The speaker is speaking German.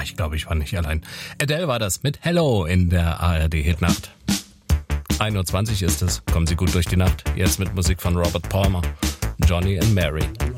ich glaube, ich war nicht allein. Adele war das mit Hello in der ARD-Hitnacht. 1:20 Uhr ist es. Kommen Sie gut durch die Nacht. Jetzt mit Musik von Robert Palmer. Johnny and Mary.